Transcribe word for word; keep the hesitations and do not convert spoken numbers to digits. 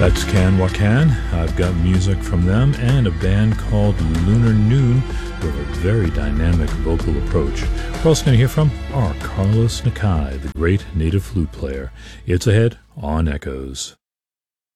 That's Can Wakan. I've got music from them and a band called Lunar Noon with a very dynamic vocal approach. We're also going to hear from our Carlos Nakai, the great native flute player. It's ahead on Echoes.